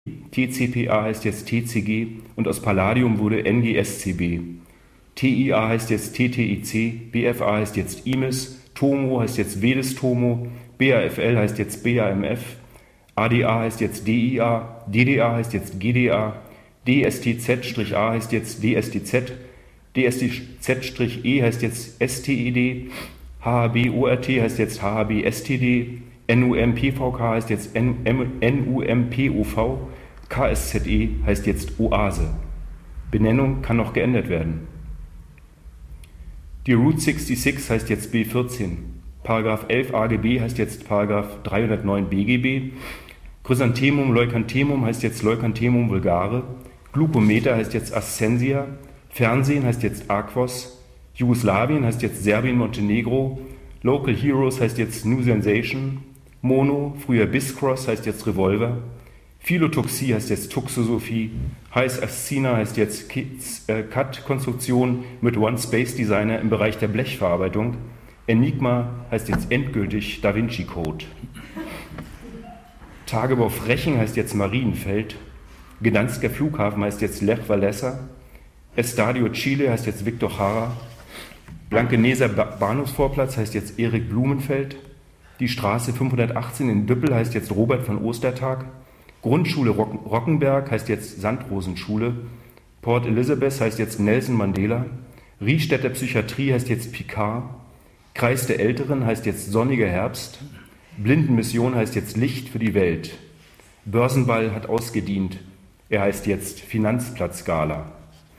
TCPA heißt jetzt TCG und aus Palladium wurde NGSCB. TIA heißt jetzt TTIC, BFA heißt jetzt IMIS, TOMO heißt jetzt Vedes Tomo, BAFL heißt jetzt BAMF, ADA heißt jetzt DIA, DDA heißt jetzt GDA, DSTZ-A heißt jetzt DSTZ, DSTZ-E heißt jetzt STED, HHB-ORT heißt jetzt HHB-STD, NUMPVK heißt jetzt NUMPOV, KSZE heißt jetzt Oase. Benennung kann noch geändert werden. Die Route 66 heißt jetzt B14. Paragraph 11 AGB heißt jetzt Paragraph 309 BGB. Chrysanthemum Leucanthemum heißt jetzt Leucanthemum vulgare. Glucometer heißt jetzt Ascensia. Fernsehen heißt jetzt Aquos. Jugoslawien heißt jetzt Serbien-Montenegro. Local Heroes heißt jetzt New Sensation. Mono, früher Biscross, heißt jetzt Revolver. Philotoxie heißt jetzt Tuxosophie. Heiß Ascina heißt jetzt CAD-Konstruktion mit One Space Designer im Bereich der Blechverarbeitung. Enigma heißt jetzt endgültig Da Vinci Code. Tagebau Frechen heißt jetzt Marienfeld. Gdansker Flughafen heißt jetzt Lech Walesa. Estadio Chile heißt jetzt Victor Jara. Blankeneser Bahnhofsvorplatz heißt jetzt Erik Blumenfeld. Die Straße 518 in Düppel heißt jetzt Robert von Ostertag. Grundschule Rockenberg heißt jetzt Sandrosenschule. Port Elizabeth heißt jetzt Nelson Mandela. Riehstädter Psychiatrie heißt jetzt Picard. Kreis der Älteren heißt jetzt Sonniger Herbst. Blindenmission heißt jetzt Licht für die Welt. Börsenball hat ausgedient. Er heißt jetzt Finanzplatzgala.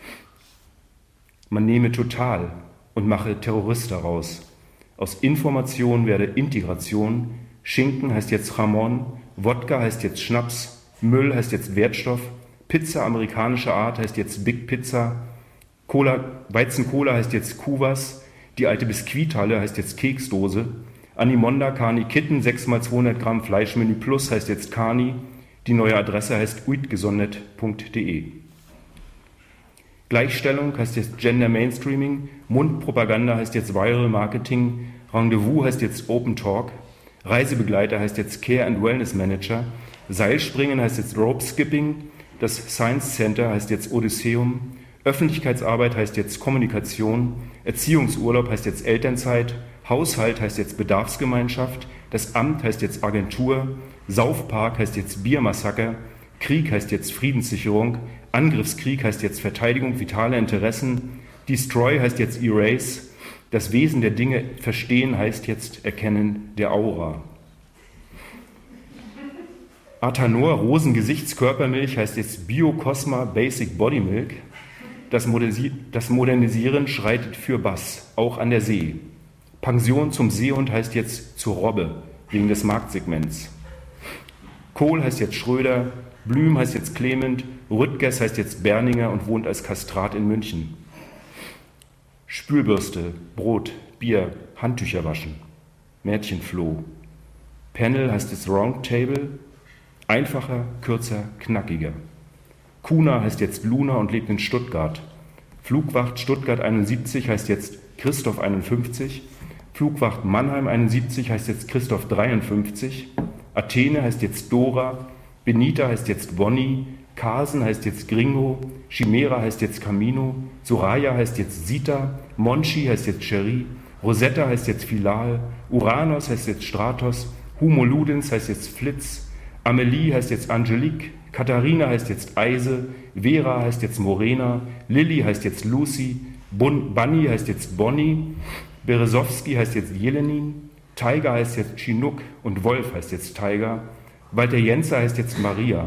Man nehme Total und mache Terrorist daraus. Aus Information werde Integration. Schinken heißt jetzt Ramon. Wodka heißt jetzt Schnaps. Müll heißt jetzt Wertstoff. Pizza amerikanischer Art heißt jetzt Big Pizza. Weizen-Cola heißt jetzt Kuvas. Die alte Biskuithalle heißt jetzt Keksdose. Animonda Kani Kitten 6x200 Gramm Fleischmenü Plus heißt jetzt Kani. Die neue Adresse heißt uitgesondert.de. Gleichstellung heißt jetzt Gender Mainstreaming. Mundpropaganda heißt jetzt Viral Marketing. Rendezvous heißt jetzt Open Talk. Reisebegleiter heißt jetzt Care and Wellness Manager. Seilspringen heißt jetzt Rope Skipping. Das Science Center heißt jetzt Odysseum. Öffentlichkeitsarbeit heißt jetzt Kommunikation. Erziehungsurlaub heißt jetzt Elternzeit. Haushalt heißt jetzt Bedarfsgemeinschaft. Das Amt heißt jetzt Agentur. Saufpark heißt jetzt Biermassaker. Krieg heißt jetzt Friedenssicherung. Angriffskrieg heißt jetzt Verteidigung vitaler Interessen. Destroy heißt jetzt Erase. Das Wesen der Dinge verstehen heißt jetzt Erkennen der Aura. Athanor Rosengesichtskörpermilch heißt jetzt Biocosma Basic Body Milk. Das Modernisieren schreitet für Bass, auch an der See. Pension zum Seehund heißt jetzt zur Robbe, wegen des Marktsegments. Kohl heißt jetzt Schröder, Blüm heißt jetzt Clement, Rüttgers heißt jetzt Berninger und wohnt als Kastrat in München. Spülbürste, Brot, Bier, Handtücher waschen. Mädchenfloh. Panel heißt jetzt Roundtable. Einfacher, kürzer, knackiger. Kuna heißt jetzt Luna und lebt in Stuttgart. Flugwacht Stuttgart 71 heißt jetzt Christoph 51. Flugwacht Mannheim 71 heißt jetzt Christoph 53. Athene heißt jetzt Dora. Benita heißt jetzt Bonnie. Carsen heißt jetzt Gringo. Chimera heißt jetzt Camino. Soraya heißt jetzt Sita. Monchi heißt jetzt Cherie. Rosetta heißt jetzt Filal. Uranus heißt jetzt Stratos. Humo Ludens heißt jetzt Flitz. Amelie heißt jetzt Angelique. Katharina heißt jetzt Eise. Vera heißt jetzt Morena. Lilly heißt jetzt Lucy. Bunny heißt jetzt Bonnie. Berezowski heißt jetzt Jelenin. Tiger heißt jetzt Chinook und Wolf heißt jetzt Tiger. Walter Jenzer heißt jetzt Maria.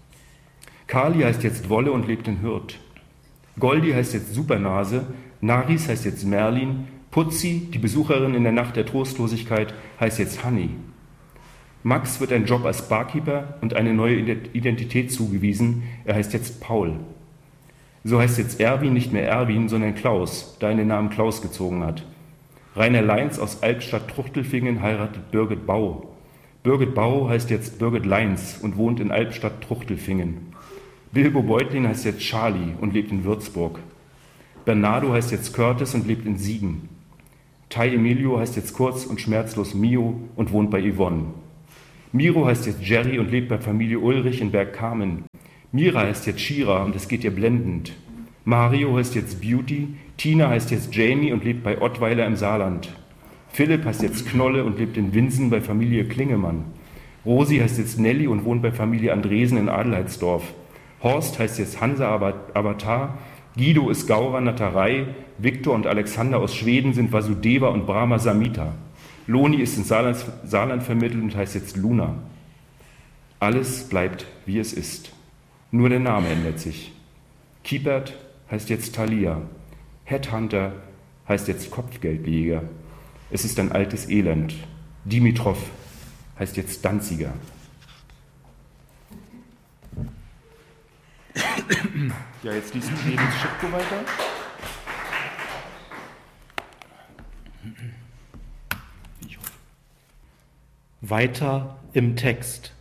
Kali heißt jetzt Wolle und lebt in Hürth. Goldi heißt jetzt Supernase. Naris heißt jetzt Merlin. Putzi, die Besucherin in der Nacht der Trostlosigkeit, heißt jetzt Honey. Max wird ein Job als Barkeeper und eine neue Identität zugewiesen. Er heißt jetzt Paul. So heißt jetzt Erwin nicht mehr Erwin, sondern Klaus, da er den Namen Klaus gezogen hat. Rainer Leins aus Albstadt-Truchtelfingen heiratet Birgit Bau. Birgit Bau heißt jetzt Birgit Leins und wohnt in Albstadt-Truchtelfingen. Bilbo Beutlin heißt jetzt Charlie und lebt in Würzburg. Bernardo heißt jetzt Curtis und lebt in Siegen. Tai Emilio heißt jetzt kurz und schmerzlos Mio und wohnt bei Yvonne. Miro heißt jetzt Jerry und lebt bei Familie Ulrich in Bergkamen. Mira heißt jetzt Shira und es geht ihr blendend. Mario heißt jetzt Beauty, Tina heißt jetzt Jamie und lebt bei Ottweiler im Saarland. Philipp heißt jetzt Knolle und lebt in Winsen bei Familie Klingemann. Rosi heißt jetzt Nelly und wohnt bei Familie Andresen in Adelheidsdorf. Horst heißt jetzt Hansa Avatar, Guido ist Gaurer Natarei, Viktor und Alexander aus Schweden sind Vasudeva und Brahma Samhita. Loni ist ins Saarland vermittelt und heißt jetzt Luna. Alles bleibt, wie es ist. Nur der Name ändert sich. Kiepert heißt jetzt Thalia. Headhunter heißt jetzt Kopfgeldjäger. Es ist ein altes Elend. Dimitrov heißt jetzt Danziger. Ja, jetzt liest Clemens Schipko weiter. Weiter im Text.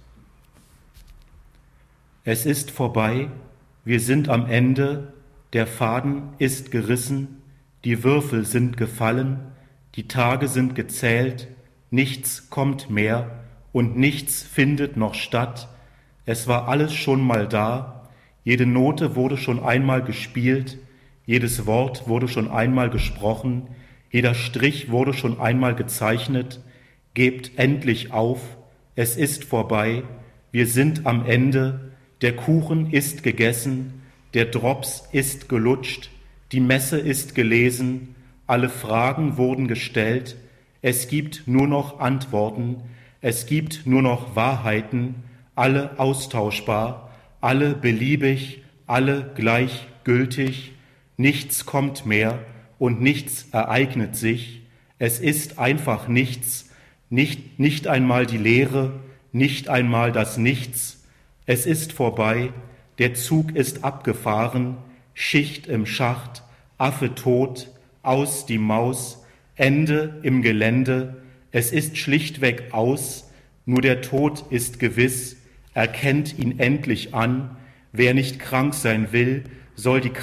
Es ist vorbei, wir sind am Ende, der Faden ist gerissen, die Würfel sind gefallen, die Tage sind gezählt, nichts kommt mehr und nichts findet noch statt. Es war alles schon mal da, jede Note wurde schon einmal gespielt, jedes Wort wurde schon einmal gesprochen, jeder Strich wurde schon einmal gezeichnet. Gebt endlich auf, es ist vorbei, wir sind am Ende, der Kuchen ist gegessen, der Drops ist gelutscht, die Messe ist gelesen, alle Fragen wurden gestellt, es gibt nur noch Antworten, es gibt nur noch Wahrheiten, alle austauschbar, alle beliebig, alle gleichgültig, nichts kommt mehr und nichts ereignet sich, es ist einfach nichts, nicht einmal die Leere, nicht einmal das Nichts. Es ist vorbei, der Zug ist abgefahren, Schicht im Schacht, Affe tot, aus die Maus, Ende im Gelände. Es ist schlichtweg aus, nur der Tod ist gewiss, erkennt ihn endlich an. Wer nicht krank sein will, soll die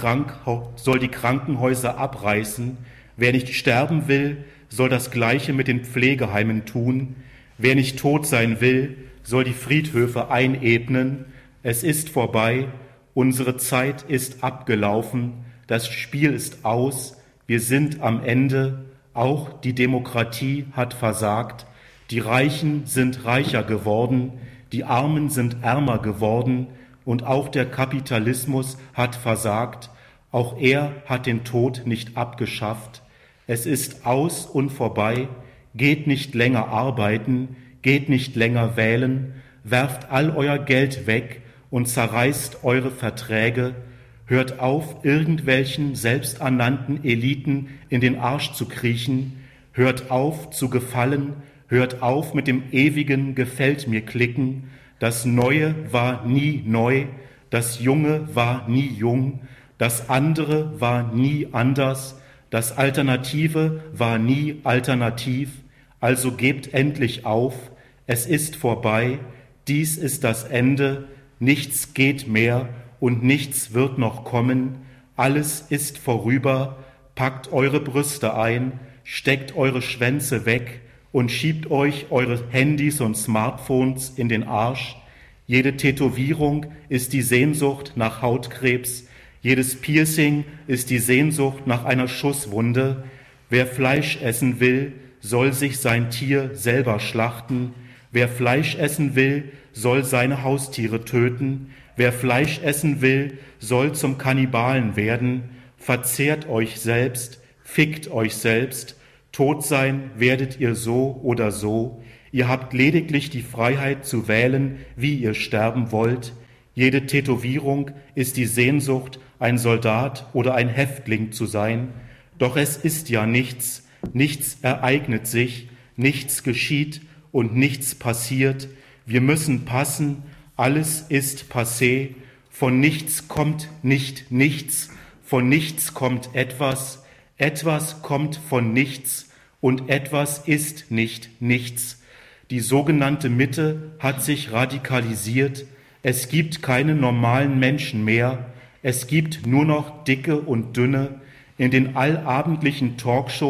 Krankenhäuser abreißen. Wer nicht sterben will, soll das Gleiche mit den Pflegeheimen tun. Wer nicht tot sein will, soll die Friedhöfe einebnen. Es ist vorbei, unsere Zeit ist abgelaufen, das Spiel ist aus, wir sind am Ende, auch die Demokratie hat versagt, die Reichen sind reicher geworden, die Armen sind ärmer geworden und auch der Kapitalismus hat versagt, auch er hat den Tod nicht abgeschafft. Es ist aus und vorbei, geht nicht länger arbeiten, geht nicht länger wählen, werft all euer Geld weg und zerreißt eure Verträge, hört auf, irgendwelchen selbsternannten Eliten in den Arsch zu kriechen, hört auf zu gefallen, hört auf mit dem ewigen Gefällt mir klicken, das Neue war nie neu, das Junge war nie jung, das andere war nie anders, das Alternative war nie alternativ, also gebt endlich auf, es ist vorbei, dies ist das Ende, nichts geht mehr und nichts wird noch kommen, alles ist vorüber, packt eure Brüste ein, steckt eure Schwänze weg und schiebt euch eure Handys und Smartphones in den Arsch. Jede Tätowierung ist die Sehnsucht nach Hautkrebs, jedes Piercing ist die Sehnsucht nach einer Schusswunde. Wer Fleisch essen will, soll sich sein Tier selber schlachten. Wer Fleisch essen will, soll seine Haustiere töten. Wer Fleisch essen will, soll zum Kannibalen werden. Verzehrt euch selbst, fickt euch selbst. Tot sein werdet ihr so oder so. Ihr habt lediglich die Freiheit zu wählen, wie ihr sterben wollt. Jede Tätowierung ist die Sehnsucht, ein Soldat oder ein Häftling zu sein. Doch es ist ja nichts, nichts ereignet sich, nichts geschieht und nichts passiert. Wir müssen passen, alles ist passé. Von nichts kommt nicht nichts, von nichts kommt etwas, etwas kommt von nichts und etwas ist nicht nichts. Die sogenannte Mitte hat sich radikalisiert. Es gibt keine normalen Menschen mehr. Es gibt nur noch Dicke und Dünne. In den allabendlichen Talkshows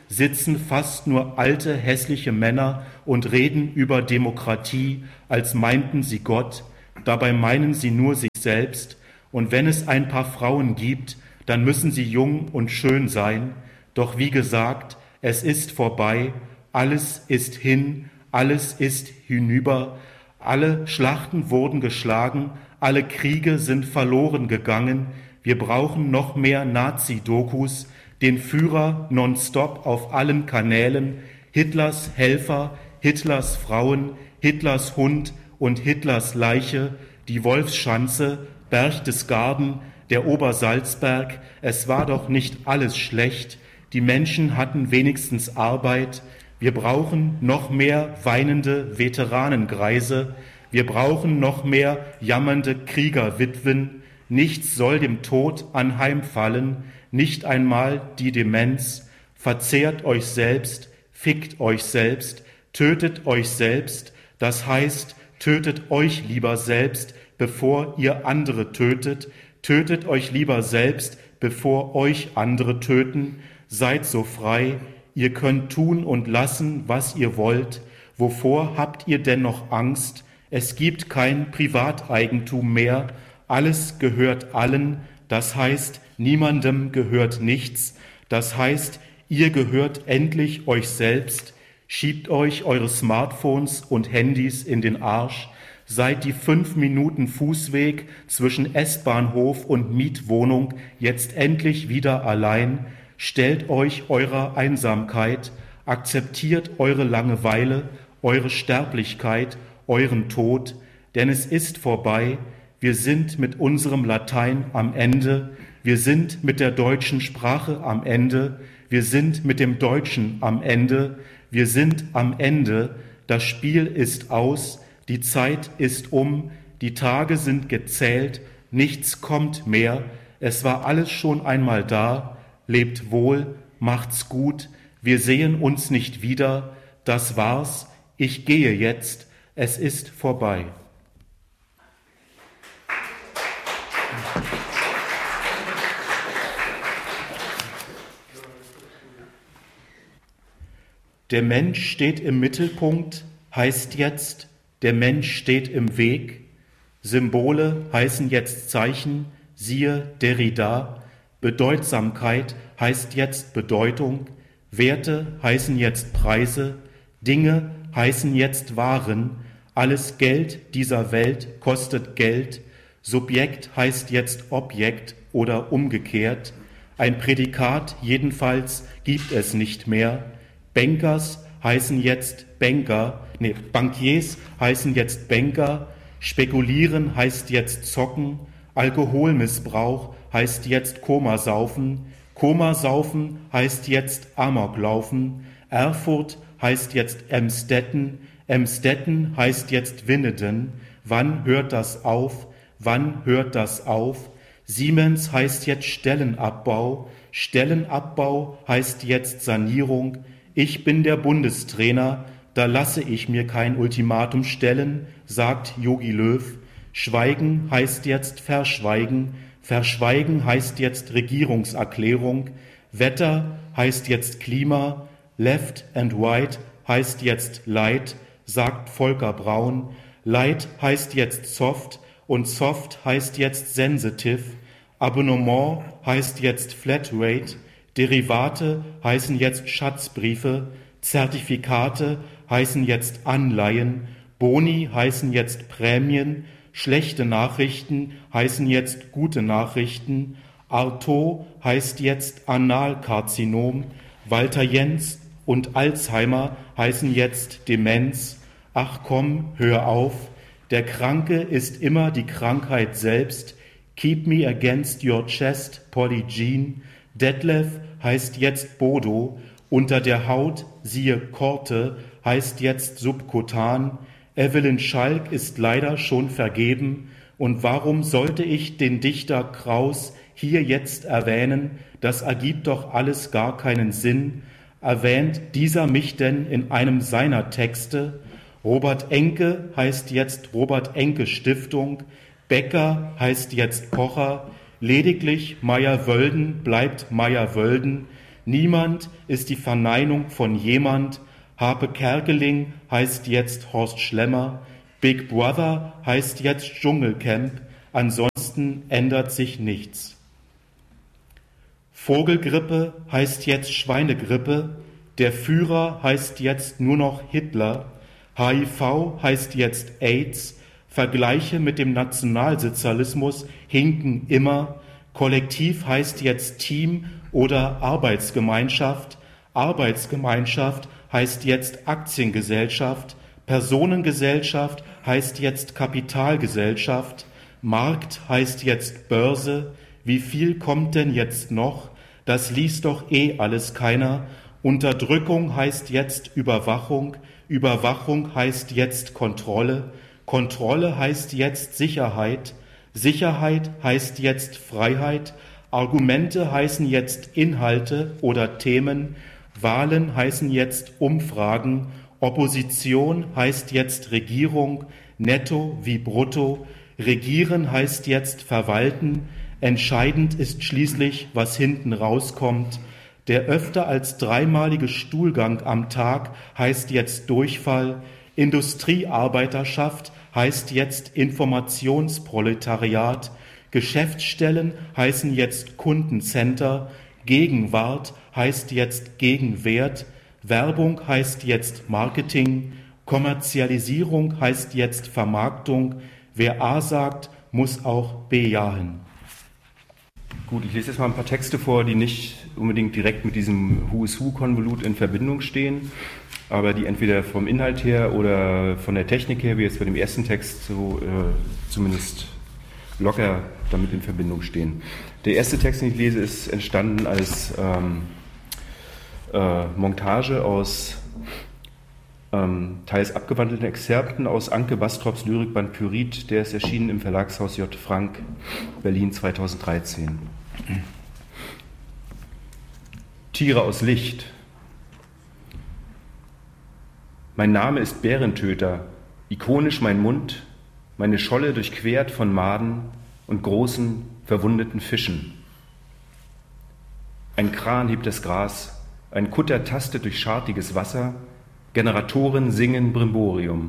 sitzen fast nur alte, hässliche Männer und reden über Demokratie, als meinten sie Gott. Dabei meinen sie nur sich selbst. Und wenn es ein paar Frauen gibt, dann müssen sie jung und schön sein. Doch wie gesagt, es ist vorbei, alles ist hin, alles ist hinüber. Alle Schlachten wurden geschlagen, alle Kriege sind verloren gegangen. Wir brauchen noch mehr Nazi-Dokus, den Führer nonstop auf allen Kanälen, Hitlers Helfer, Hitlers Frauen, Hitlers Hund und Hitlers Leiche, die Wolfschanze, Berchtesgaden, der Obersalzberg. Es war doch nicht alles schlecht. Die Menschen hatten wenigstens Arbeit. Wir brauchen noch mehr weinende Veteranengreise. Wir brauchen noch mehr jammernde Kriegerwitwen. Nichts soll dem Tod anheimfallen, nicht einmal die Demenz. Verzehrt euch selbst, fickt euch selbst, tötet euch selbst. Das heißt, tötet euch lieber selbst, bevor ihr andere tötet. Tötet euch lieber selbst, bevor euch andere töten. Seid so frei, ihr könnt tun und lassen, was ihr wollt. Wovor habt ihr denn noch Angst? Es gibt kein Privateigentum mehr. Alles gehört allen. Das heißt, niemandem gehört nichts. Das heißt, ihr gehört endlich euch selbst. Schiebt euch eure Smartphones und Handys in den Arsch. Seid die 5 Minuten Fußweg zwischen S-Bahnhof und Mietwohnung jetzt endlich wieder allein. Stellt euch eurer Einsamkeit, akzeptiert eure Langeweile, eure Sterblichkeit, euren Tod, denn es ist vorbei. Wir sind mit unserem Latein am Ende. Wir sind mit der deutschen Sprache am Ende. Wir sind mit dem Deutschen am Ende. Wir sind am Ende. Das Spiel ist aus. Die Zeit ist um, die Tage sind gezählt, nichts kommt mehr, es war alles schon einmal da, lebt wohl, macht's gut, wir sehen uns nicht wieder, das war's, ich gehe jetzt, es ist vorbei. Der Mensch steht im Mittelpunkt, heißt jetzt, der Mensch steht im Weg. Symbole heißen jetzt Zeichen, siehe Derrida. Bedeutsamkeit heißt jetzt Bedeutung. Werte heißen jetzt Preise. Dinge heißen jetzt Waren. Alles Geld dieser Welt kostet Geld. Subjekt heißt jetzt Objekt oder umgekehrt. Ein Prädikat jedenfalls gibt es nicht mehr. Bankers heißen jetzt Bankiers heißen jetzt Banker, spekulieren heißt jetzt zocken, Alkoholmissbrauch heißt jetzt Komasaufen, Komasaufen heißt jetzt Amoklaufen, Erfurt heißt jetzt Emstetten, Emstetten heißt jetzt Winneden. Wann hört das auf? Wann hört das auf? Siemens heißt jetzt Stellenabbau, Stellenabbau heißt jetzt Sanierung. Ich bin der Bundestrainer, da lasse ich mir kein Ultimatum stellen, sagt Jogi Löw. Schweigen heißt jetzt verschweigen, verschweigen heißt jetzt Regierungserklärung, Wetter heißt jetzt Klima, left and right heißt jetzt Light, sagt Volker Braun. Light heißt jetzt soft und soft heißt jetzt sensitive. Abonnement heißt jetzt Flatrate. Derivate heißen jetzt Schatzbriefe, Zertifikate heißen jetzt Anleihen, Boni heißen jetzt Prämien, schlechte Nachrichten heißen jetzt gute Nachrichten, Artaud heißt jetzt Analkarzinom, Walter Jens und Alzheimer heißen jetzt Demenz. Ach komm, hör auf, der Kranke ist immer die Krankheit selbst. Keep me against your chest, Polly Jean. Detlef heißt jetzt Bodo, unter der Haut, siehe Korte, heißt jetzt subkutan. Evelyn Schalk ist leider schon vergeben, und warum sollte ich den Dichter Kraus hier jetzt erwähnen? Das ergibt doch alles gar keinen Sinn. Erwähnt dieser mich denn in einem seiner Texte? Robert Enke heißt jetzt Robert Enke Stiftung, Becker heißt jetzt Pocher, lediglich Meyer-Wölden bleibt Meyer-Wölden. Niemand ist die Verneinung von jemand. Harpe Kerkeling heißt jetzt Horst Schlemmer. Big Brother heißt jetzt Dschungelcamp. Ansonsten ändert sich nichts. Vogelgrippe heißt jetzt Schweinegrippe. Der Führer heißt jetzt nur noch Hitler. HIV heißt jetzt AIDS. Vergleiche mit dem Nationalsozialismus hinken immer. Kollektiv heißt jetzt Team oder Arbeitsgemeinschaft. Arbeitsgemeinschaft heißt jetzt Aktiengesellschaft. Personengesellschaft heißt jetzt Kapitalgesellschaft. Markt heißt jetzt Börse. Wie viel kommt denn jetzt noch? Das liest doch eh alles keiner. Unterdrückung heißt jetzt Überwachung. Überwachung heißt jetzt Kontrolle. Kontrolle heißt jetzt Sicherheit. Sicherheit heißt jetzt Freiheit. Argumente heißen jetzt Inhalte oder Themen. Wahlen heißen jetzt Umfragen. Opposition heißt jetzt Regierung. Netto wie brutto. Regieren heißt jetzt verwalten. Entscheidend ist schließlich, was hinten rauskommt. Der öfter als dreimalige Stuhlgang am Tag heißt jetzt Durchfall. Industriearbeiterschaft heißt jetzt Informationsproletariat. Geschäftsstellen heißen jetzt Kundencenter. Gegenwart heißt jetzt Gegenwert. Werbung heißt jetzt Marketing. Kommerzialisierung heißt jetzt Vermarktung. Wer A sagt, muss auch bejahen. Gut, ich lese jetzt mal ein paar Texte vor, die nicht unbedingt direkt mit diesem Who is Who-Konvolut in Verbindung stehen, aber die entweder vom Inhalt her oder von der Technik her, wie jetzt bei dem ersten Text, so zumindest locker damit in Verbindung stehen. Der erste Text, den ich lese, ist entstanden als Montage aus teils abgewandelten Exzerpten aus Anke Bastrops Lyrikband Pyrit, der ist erschienen im Verlagshaus J. Frank, Berlin 2013. Tiere aus Licht. Mein Name ist Bärentöter, ikonisch mein Mund, meine Scholle durchquert von Maden und großen, verwundeten Fischen. Ein Kran hebt das Gras, ein Kutter tastet durch schartiges Wasser, Generatoren singen Brimborium.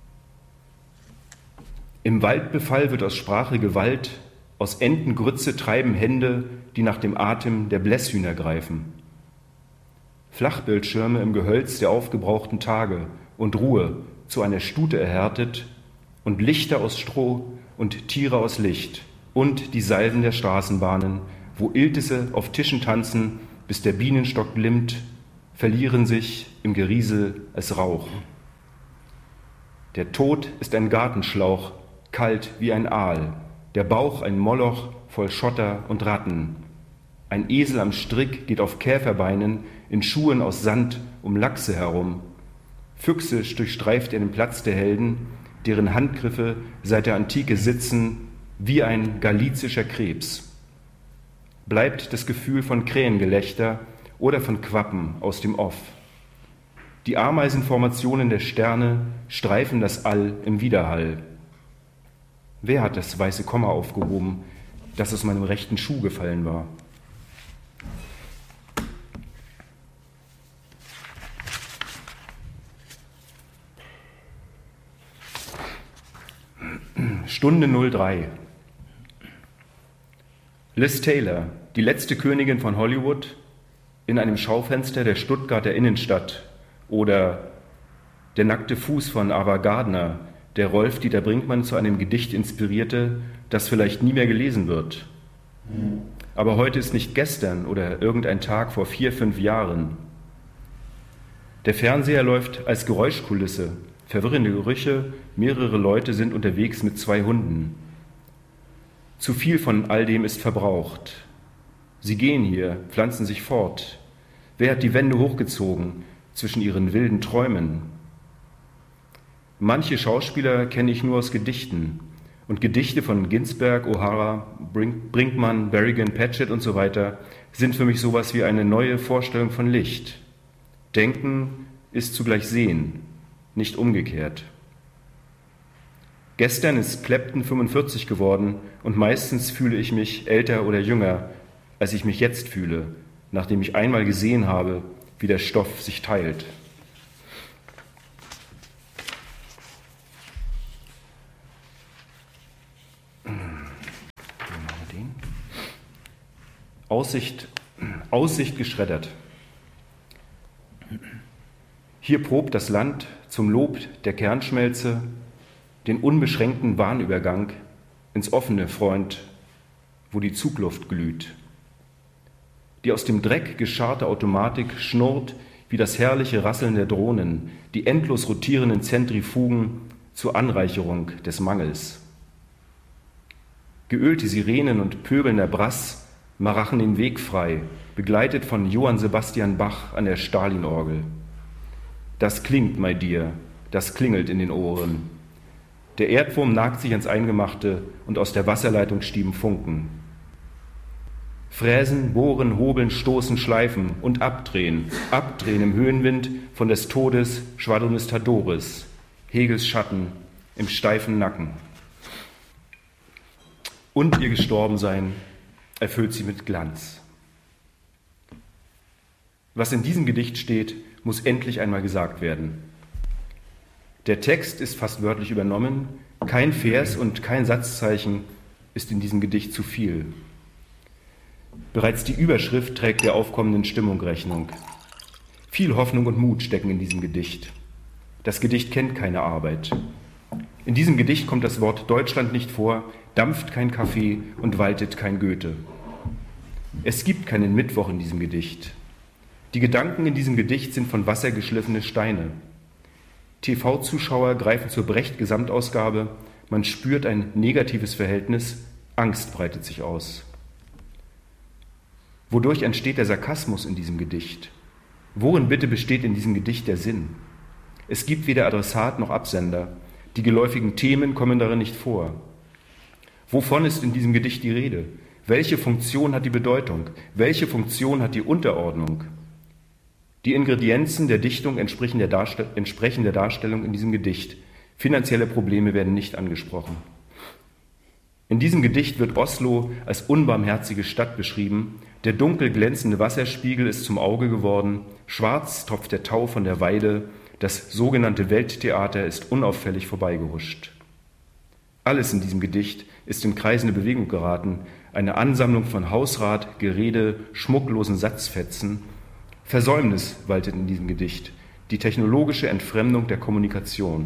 Im Waldbefall wird aus Sprache Gewalt, aus Entengrütze treiben Hände, die nach dem Atem der Blässhühner greifen. Flachbildschirme im Gehölz der aufgebrauchten Tage und Ruhe zu einer Stute erhärtet und Lichter aus Stroh und Tiere aus Licht und die Salven der Straßenbahnen, wo Iltisse auf Tischen tanzen, bis der Bienenstock glimmt, verlieren sich im Geriesel als Rauch. Der Tod ist ein Gartenschlauch, kalt wie ein Aal, der Bauch ein Moloch voll Schotter und Ratten. Ein Esel am Strick geht auf Käferbeinen in Schuhen aus Sand um Lachse herum. Füchse durchstreift er den Platz der Helden, deren Handgriffe seit der Antike sitzen wie ein galizischer Krebs. Bleibt das Gefühl von Krähengelächter oder von Quappen aus dem Off. Die Ameisenformationen der Sterne streifen das All im Widerhall. Wer hat das weiße Komma aufgehoben, das aus meinem rechten Schuh gefallen war? Stunde 03. Liz Taylor, die letzte Königin von Hollywood, in einem Schaufenster der Stuttgarter Innenstadt, oder Der nackte Fuß von Ava Gardner, der Rolf-Dieter Brinkmann zu einem Gedicht inspirierte, das vielleicht nie mehr gelesen wird. Aber heute ist nicht gestern oder irgendein Tag vor 4, 5 Jahren. Der Fernseher läuft als Geräuschkulisse, verwirrende Gerüche, mehrere Leute sind unterwegs mit 2 Hunden. Zu viel von all dem ist verbraucht. Sie gehen hier, pflanzen sich fort. Wer hat die Wände hochgezogen zwischen ihren wilden Träumen? Manche Schauspieler kenne ich nur aus Gedichten. Und Gedichte von Ginsberg, O'Hara, Brinkmann, Berrigan, Patchett und so weiter sind für mich sowas wie eine neue Vorstellung von Licht. Denken ist zugleich Sehen, nicht umgekehrt. Gestern ist Clapton 45 geworden und meistens fühle ich mich älter oder jünger, als ich mich jetzt fühle. nachdem ich einmal gesehen habe, wie der Stoff sich teilt. Aussicht geschreddert. Hier probt das Land zum Lob der Kernschmelze den unbeschränkten Bahnübergang ins offene, Freund, wo die Zugluft glüht. Die aus dem Dreck gescharte Automatik schnurrt wie das herrliche Rasseln der Drohnen, die endlos rotierenden Zentrifugen zur Anreicherung des Mangels. Geölte Sirenen und pöbelnder Brass marachen den Weg frei, begleitet von Johann Sebastian Bach an der Stalinorgel. Das klingt, my dear, das klingelt in den Ohren. Der Erdwurm nagt sich ans Eingemachte und aus der Wasserleitung stieben Funken. Fräsen, bohren, hobeln, stoßen, schleifen und abdrehen im Höhenwind von des Todes Schwadronistadores, Hegels Schatten im steifen Nacken. Und ihr Gestorbensein erfüllt sie mit Glanz. Was in diesem Gedicht steht, muss endlich einmal gesagt werden. Der Text ist fast wörtlich übernommen, kein Vers und kein Satzzeichen ist in diesem Gedicht zu viel. Bereits die Überschrift trägt der aufkommenden Stimmung Rechnung. Viel Hoffnung und Mut stecken in diesem Gedicht. Das Gedicht kennt keine Arbeit. In diesem Gedicht kommt das Wort Deutschland nicht vor, dampft kein Kaffee und waltet kein Goethe. Es gibt keinen Mittwoch in diesem Gedicht. Die Gedanken in diesem Gedicht sind von Wasser geschliffene Steine. TV-Zuschauer greifen zur Brecht-Gesamtausgabe, man spürt ein negatives Verhältnis, Angst breitet sich aus. Wodurch entsteht der Sarkasmus in diesem Gedicht? Worin bitte besteht in diesem Gedicht der Sinn? Es gibt weder Adressat noch Absender. Die geläufigen Themen kommen darin nicht vor. Wovon ist in diesem Gedicht die Rede? Welche Funktion hat die Bedeutung? Welche Funktion hat die Unterordnung? Die Ingredienzen der Dichtung entsprechen der Darstellung in diesem Gedicht. Finanzielle Probleme werden nicht angesprochen. In diesem Gedicht wird Oslo als unbarmherzige Stadt beschrieben. Der dunkel glänzende Wasserspiegel ist zum Auge geworden. Schwarz tropft der Tau von der Weide. Das sogenannte Welttheater ist unauffällig vorbeigehuscht. Alles in diesem Gedicht ist in kreisende Bewegung geraten. Eine Ansammlung von Hausrat, Gerede, schmucklosen Satzfetzen. Versäumnis waltet in diesem Gedicht. Die technologische Entfremdung der Kommunikation.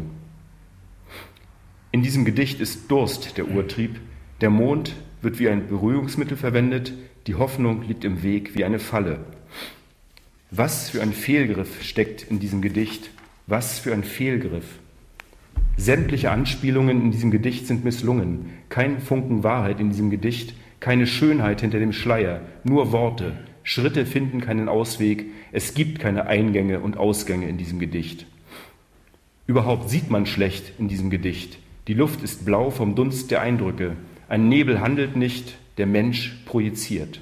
In diesem Gedicht ist Durst der Urtrieb. Der Mond wird wie ein Beruhigungsmittel verwendet, die Hoffnung liegt im Weg wie eine Falle. Was für ein Fehlgriff steckt in diesem Gedicht, was für ein Fehlgriff. Sämtliche Anspielungen in diesem Gedicht sind misslungen, kein Funken Wahrheit in diesem Gedicht, keine Schönheit hinter dem Schleier, nur Worte, Schritte finden keinen Ausweg, es gibt keine Eingänge und Ausgänge in diesem Gedicht. Überhaupt sieht man schlecht in diesem Gedicht, die Luft ist blau vom Dunst der Eindrücke, ein Nebel handelt nicht, der Mensch projiziert.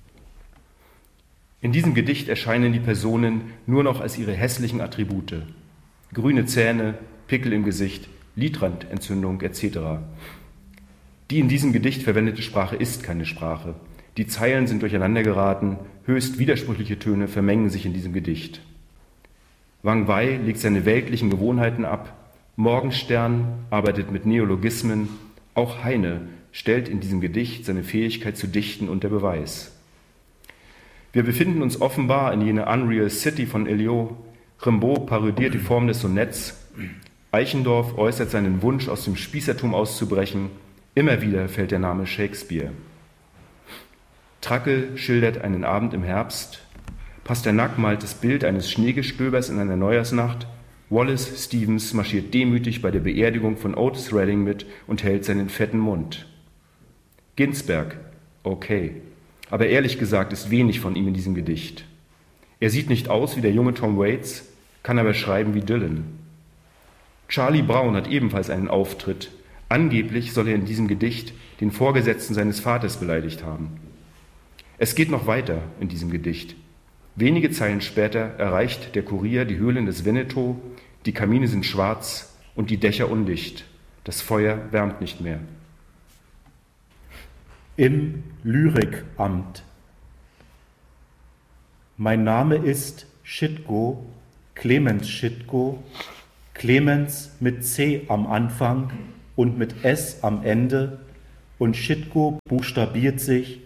In diesem Gedicht erscheinen die Personen nur noch als ihre hässlichen Attribute. Grüne Zähne, Pickel im Gesicht, Lidrandentzündung etc. Die in diesem Gedicht verwendete Sprache ist keine Sprache. Die Zeilen sind durcheinander geraten, höchst widersprüchliche Töne vermengen sich in diesem Gedicht. Wang Wei legt seine weltlichen Gewohnheiten ab, Morgenstern arbeitet mit Neologismen, auch Heine stellt in diesem Gedicht seine Fähigkeit zu dichten unter Beweis. Wir befinden uns offenbar in jener Unreal City von Eliot. Rimbaud parodiert die Form des Sonetts. Eichendorff äußert seinen Wunsch, aus dem Spießertum auszubrechen. Immer wieder fällt der Name Shakespeare. Trackel schildert einen Abend im Herbst. Pasternak malt das Bild eines Schneegestöbers in einer Neujahrsnacht. Wallace Stevens marschiert demütig bei der Beerdigung von Otis Redding mit und hält seinen fetten Mund. Ginsberg, okay, aber ehrlich gesagt ist wenig von ihm in diesem Gedicht. Er sieht nicht aus wie der junge Tom Waits, kann aber schreiben wie Dylan. Charlie Brown hat ebenfalls einen Auftritt. Angeblich soll er in diesem Gedicht den Vorgesetzten seines Vaters beleidigt haben. Es geht noch weiter in diesem Gedicht. Wenige Zeilen später erreicht der Kurier die Höhlen des Veneto, die Kamine sind schwarz und die Dächer undicht. Das Feuer wärmt nicht mehr. Im Lyrikamt. Mein Name ist Schitko, Clemens Schitko, Clemens mit C am Anfang und mit S am Ende, und Schitko buchstabiert sich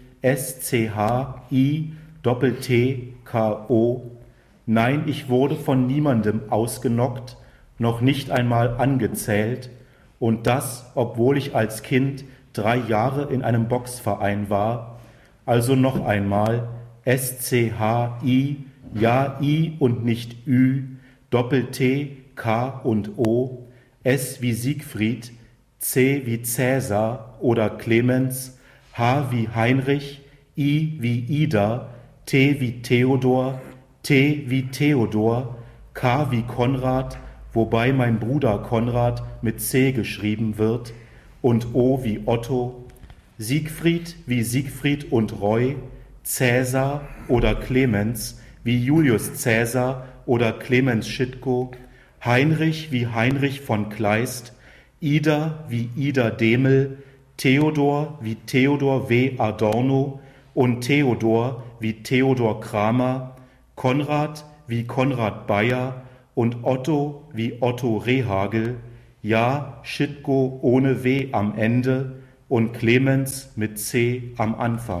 SCHITTKO. Nein, ich wurde von niemandem ausgenockt, noch nicht einmal angezählt, und das, obwohl ich als Kind 3 Jahre in einem Boxverein war. Also noch einmal SCHI, ja I und nicht Ü, Doppel-T, K und O, S wie Siegfried, C wie Cäsar oder Clemens, H wie Heinrich, I wie Ida, T wie Theodor, T wie Theodor, K wie Konrad, wobei mein Bruder Konrad mit C geschrieben wird, und O wie Otto, Siegfried wie Siegfried und Roy, Cäsar oder Clemens wie Julius Cäsar oder Clemens Schitko, Heinrich wie Heinrich von Kleist, Ida wie Ida Demel, Theodor wie Theodor W. Adorno und Theodor wie Theodor Kramer, Konrad wie Konrad Bayer und Otto wie Otto Rehagel, ja Schitko ohne W am Ende und Clemens mit C am Anfang.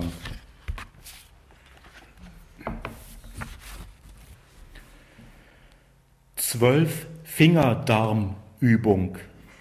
Zwölf-Finger-Darm-Übung.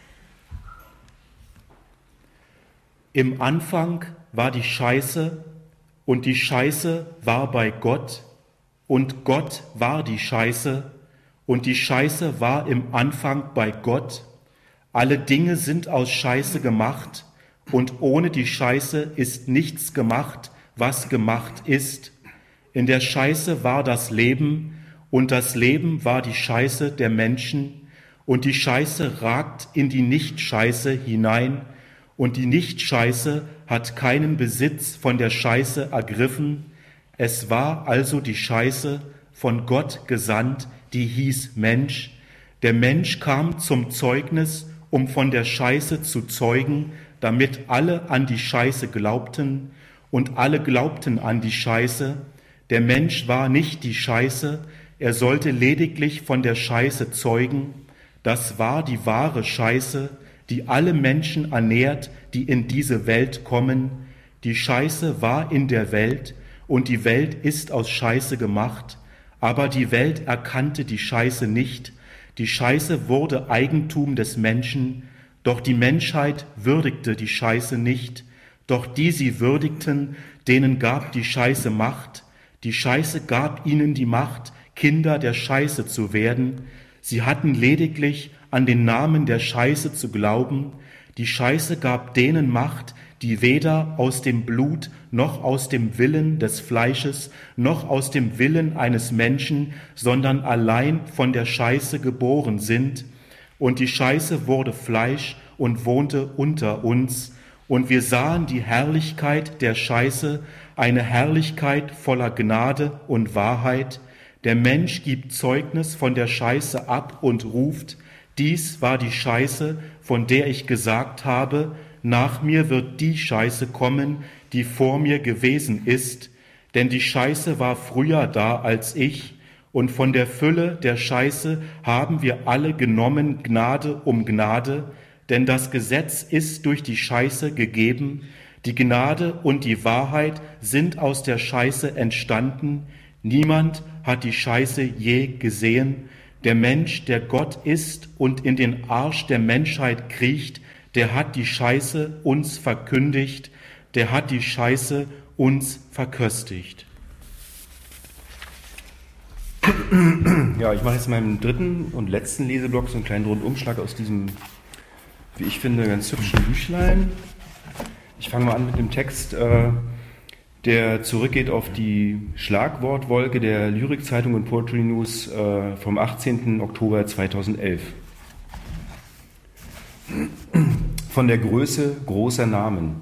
Im Anfang war die Scheiße, und die Scheiße war bei Gott, und Gott war die Scheiße, und die Scheiße war im Anfang bei Gott. Alle Dinge sind aus Scheiße gemacht, und ohne die Scheiße ist nichts gemacht, was gemacht ist. In der Scheiße war das Leben, und das Leben war die Scheiße der Menschen, und die Scheiße ragt in die Nicht-Scheiße hinein, und die Nicht-Scheiße hat keinen Besitz von der Scheiße ergriffen. Es war also die Scheiße von Gott gesandt, die hieß Mensch. Der Mensch kam zum Zeugnis, um von der Scheiße zu zeugen, damit alle an die Scheiße glaubten, und alle glaubten an die Scheiße. Der Mensch war nicht die Scheiße, er sollte lediglich von der Scheiße zeugen. Das war die wahre Scheiße, die alle Menschen ernährt, die in diese Welt kommen. Die Scheiße war in der Welt, und die Welt ist aus Scheiße gemacht, aber die Welt erkannte die Scheiße nicht. Die Scheiße wurde Eigentum des Menschen, doch die Menschheit würdigte die Scheiße nicht. Doch die sie würdigten, denen gab die Scheiße Macht. Die Scheiße gab ihnen die Macht, Kinder der Scheiße zu werden. Sie hatten lediglich an den Namen der Scheiße zu glauben. Die Scheiße gab denen Macht, die weder aus dem Blut noch aus dem Willen des Fleisches noch aus dem Willen eines Menschen, sondern allein von der Scheiße geboren sind. Und die Scheiße wurde Fleisch und wohnte unter uns. Und wir sahen die Herrlichkeit der Scheiße, eine Herrlichkeit voller Gnade und Wahrheit. Der Mensch gibt Zeugnis von der Scheiße ab und ruft: Dies war die Scheiße, von der ich gesagt habe, nach mir wird die Scheiße kommen, die vor mir gewesen ist. Denn die Scheiße war früher da als ich, und von der Fülle der Scheiße haben wir alle genommen, Gnade um Gnade. Denn das Gesetz ist durch die Scheiße gegeben, die Gnade und die Wahrheit sind aus der Scheiße entstanden. Niemand hat die Scheiße je gesehen. Der Mensch, der Gott ist und in den Arsch der Menschheit kriecht, der hat die Scheiße uns verkündigt, der hat die Scheiße uns verköstigt. Ja, ich mache jetzt in meinem dritten und letzten Leseblock so einen kleinen Rundumschlag aus diesem, wie ich finde, ganz hübschen Büchlein. Ich fange mal an mit dem Text, der zurückgeht auf die Schlagwortwolke der Lyrikzeitung und Poetry News vom 18. Oktober 2011. Von der Größe großer Namen.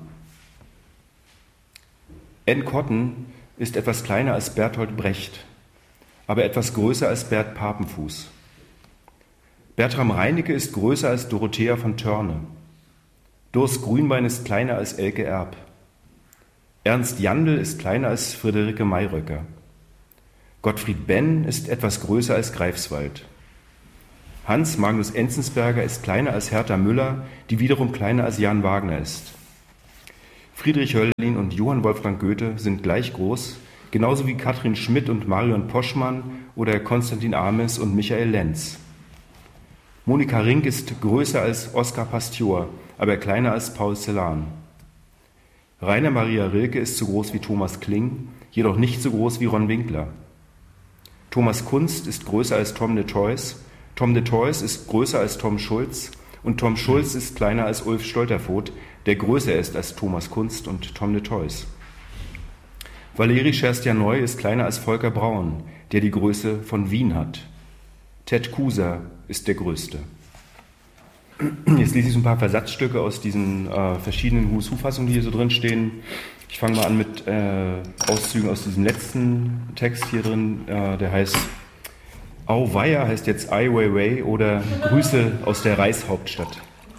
N. Cotton ist etwas kleiner als Bertolt Brecht, aber etwas größer als Bert Papenfuß. Bertram Reinecke ist größer als Dorothea von Törne. Durst Grünbein ist kleiner als Elke Erb. Ernst Jandl ist kleiner als Friederike Mayröcker. Gottfried Benn ist etwas größer als Greifswald. Hans Magnus Enzensberger ist kleiner als Hertha Müller, die wiederum kleiner als Jan Wagner ist. Friedrich Hölderlin und Johann Wolfgang Goethe sind gleich groß, genauso wie Katrin Schmidt und Marion Poschmann oder Konstantin Ames und Michael Lenz. Monika Rink ist größer als Oskar Pastior, aber kleiner als Paul Celan. Rainer Maria Rilke ist so groß wie Thomas Kling, jedoch nicht so groß wie Ron Winkler. Thomas Kunst ist größer als Tom de Toys, Tom de Toys ist größer als Tom Schulz und Tom Schulz ist kleiner als Ulf Stolterfoht, der größer ist als Thomas Kunst und Tom de Toys. Valeri Scherstjanoi ist kleiner als Volker Braun, der die Größe von Wien hat. Ted Kuser ist der Größte. Jetzt lese ich so ein paar Versatzstücke aus diesen verschiedenen Who's Who-Fassungen, die hier so drin stehen. Ich fange mal an mit Auszügen aus diesem letzten Text hier drin, der heißt Auweia, heißt jetzt Ai Weiwei oder Grüße aus der Reishauptstadt.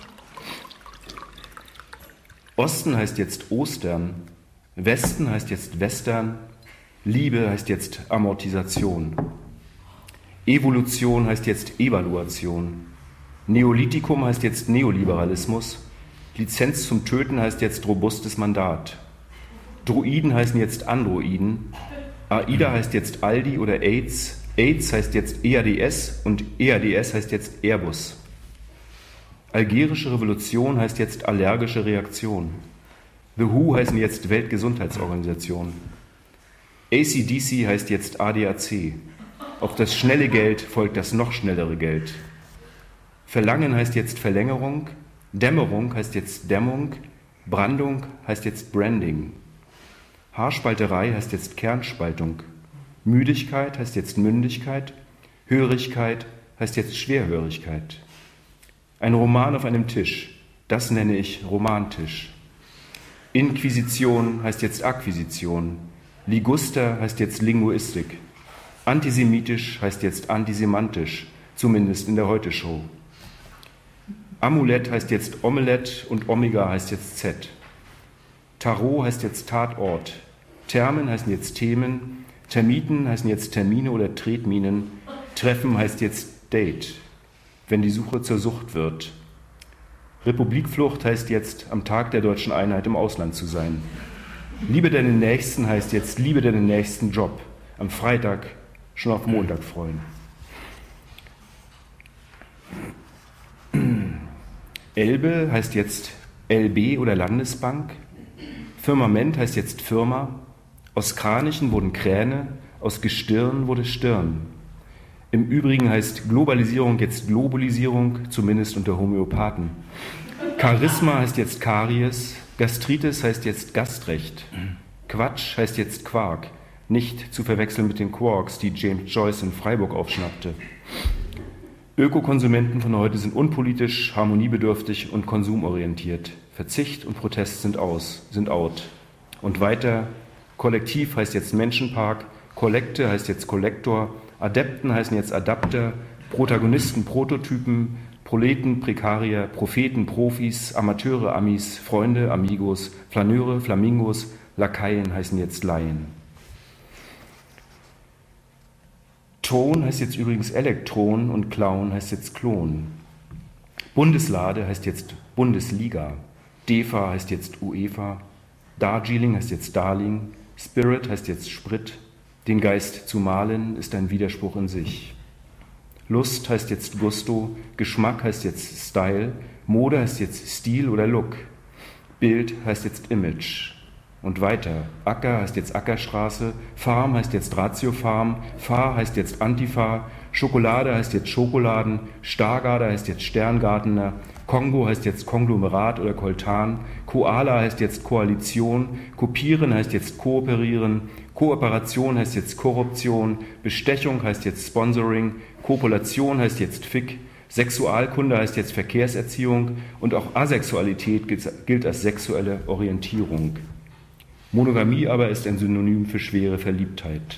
Osten heißt jetzt Ostern, Westen heißt jetzt Western, Liebe heißt jetzt Amortisation. Evolution heißt jetzt Evaluation. Neolithikum heißt jetzt Neoliberalismus. Lizenz zum Töten heißt jetzt robustes Mandat. Druiden heißen jetzt Androiden. AIDA heißt jetzt Aldi oder AIDS. AIDS heißt jetzt EADS und EADS heißt jetzt Airbus. Algerische Revolution heißt jetzt allergische Reaktion. The WHO heißen jetzt Weltgesundheitsorganisation. AC/DC heißt jetzt ADAC. Auf das schnelle Geld folgt das noch schnellere Geld. Verlangen heißt jetzt Verlängerung. Dämmerung heißt jetzt Dämmung. Brandung heißt jetzt Branding. Haarspalterei heißt jetzt Kernspaltung. Müdigkeit heißt jetzt Mündigkeit. Hörigkeit heißt jetzt Schwerhörigkeit. Ein Roman auf einem Tisch, das nenne ich Romantisch. Inquisition heißt jetzt Akquisition. Liguster heißt jetzt Linguistik. Antisemitisch heißt jetzt antisemantisch, zumindest in der Heute-Show. Amulett heißt jetzt Omelett und Omega heißt jetzt Z. Tarot heißt jetzt Tatort. Thermen heißen jetzt Themen. Termiten heißen jetzt Termine oder Tretminen. Treffen heißt jetzt Date, wenn die Suche zur Sucht wird. Republikflucht heißt jetzt am Tag der deutschen Einheit im Ausland zu sein. Liebe deinen Nächsten heißt jetzt liebe deinen nächsten Job. Am Freitag schon auf Montag freuen. Elbe heißt jetzt LB oder Landesbank. Firmament heißt jetzt Firma. Aus Kranichen wurden Kräne, aus Gestirn wurde Stirn. Im Übrigen heißt Globalisierung jetzt Globulisierung, zumindest unter Homöopathen. Charisma heißt jetzt Karies, Gastritis heißt jetzt Gastrecht. Quatsch heißt jetzt Quark, nicht zu verwechseln mit den Quarks, die James Joyce in Freiburg aufschnappte. Ökokonsumenten von heute sind unpolitisch, harmoniebedürftig und konsumorientiert. Verzicht und Protest sind out. Und weiter, Kollektiv heißt jetzt Menschenpark, Kollekte heißt jetzt Kollektor, Adepten heißen jetzt Adapter, Protagonisten Prototypen, Proleten, Prekarier, Propheten, Profis, Amateure, Amis, Freunde, Amigos, Flaneure, Flamingos, Lakaien heißen jetzt Laien. Ton heißt jetzt übrigens Elektron und Clown heißt jetzt Klon. Bundeslade heißt jetzt Bundesliga. DEFA heißt jetzt UEFA. Darjeeling heißt jetzt Darling. Spirit heißt jetzt Sprit. Den Geist zu malen ist ein Widerspruch in sich. Lust heißt jetzt Gusto. Geschmack heißt jetzt Style. Mode heißt jetzt Stil oder Look. Bild heißt jetzt Image. Und weiter. Acker heißt jetzt Ackerstraße. Farm heißt jetzt Ratiofarm. Fahr heißt jetzt Antifa. Schokolade heißt jetzt Schokoladen. Stargarder heißt jetzt Sterngartener. Kongo heißt jetzt Konglomerat oder Koltan. Koala heißt jetzt Koalition. Kopieren heißt jetzt Kooperieren. Kooperation heißt jetzt Korruption. Bestechung heißt jetzt Sponsoring. Kopulation heißt jetzt Fick. Sexualkunde heißt jetzt Verkehrserziehung. Und auch Asexualität gilt als sexuelle Orientierung. Monogamie aber ist ein Synonym für schwere Verliebtheit.